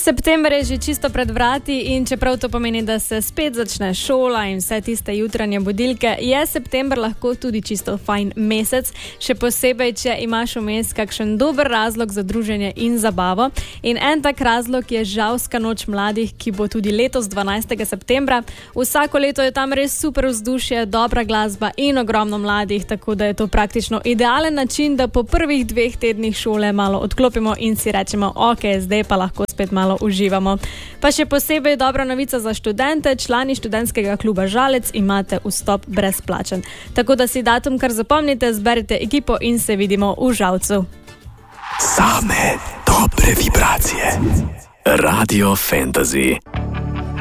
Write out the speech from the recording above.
September je že čisto pred vrati in čeprav to pomeni, da se spet začne šola in vse tiste jutranje budilke, je september lahko tudi čisto fajn mesec, še posebej, če imaš vmes kakšen dober razlog za druženje in zabavo. In en tak razlog je Žalska noč mladih, ki bo tudi letos 12. septembra. Vsako leto je tam res super vzdušje, dobra glasba in ogromno mladih, tako da je to praktično idealen način, da po prvih 2 tednih šole malo odklopimo in si rečemo, ok, zdaj pa lahko spet malo uživamo. Pa še posebej dobra novica za študente, člani študentskega kluba Žalec imate vstop brezplačen. Tako da si datum kar zapomnite, zberite ekipo in se vidimo v Žalcu. Same dobre vibracije. Radio Fantasy.